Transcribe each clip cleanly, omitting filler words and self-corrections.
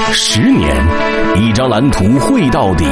10年，一张蓝图绘到底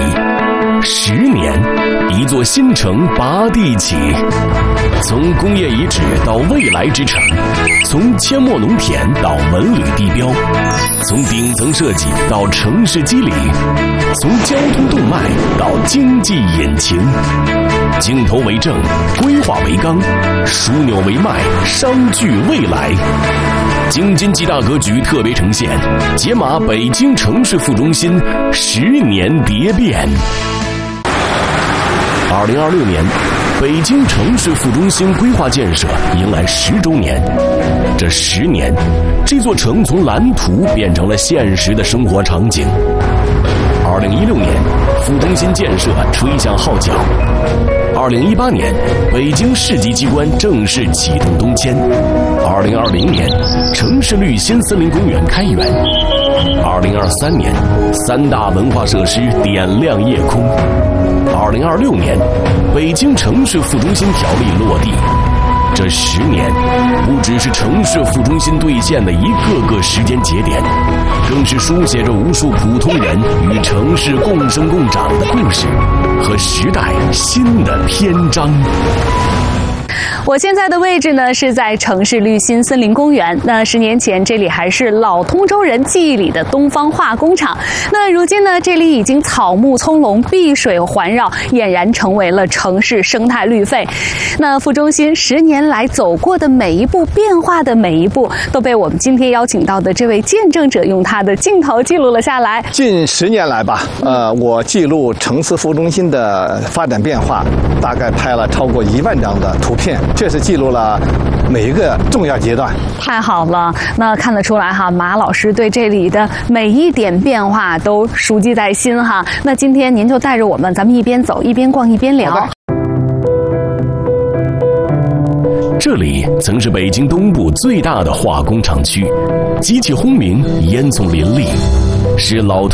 ；10年，一座新城拔地起。从工业遗址到未来之城，从阡陌农田到文旅地标，从顶层设计到城市机理，从交通动脉到经济引擎。镜头为正，规划为纲，枢纽为脉，商聚未来。京津冀大格局特别呈现，解码北京城市副中心10年蝶变。2026年，北京城市副中心规划建设迎来10周年。这10年，这座城从蓝图变成了现实的生活场景。2016年，副中心建设吹响号角。2018年，北京市级机关正式启动东迁。2020年，城市绿心森林公园开园。2023年，3大文化设施点亮夜空。2026年，北京城市副中心条例落地。这10年，不只是城市副中心兑现的一个个时间节点，更是书写着无数普通人与城市共生共长的故事和时代新的篇章。 我现在的位置呢是在城市绿心森林公园。那10年前这里还是老通州人记忆里的东方化工厂。那如今呢，这里已经草木葱茏，碧水环绕，俨然成为了城市生态绿肺。那副中心10年来走过的每一步，变化的每一步，都被我们今天邀请到的这位见证者用他的镜头记录了下来。 近10年来吧，我记录城市副中心的发展变化，大概拍了超过1万张的图片。确实记录了每一个重要阶段。 太好了，那看得出来哈，马老师对这里的每一点变化都熟记在心哈。那今天您就带着我们，咱们一边走一边逛一边聊。 这里曾是北京东部最大的化工厂区，机器轰鸣，烟囱林立，是老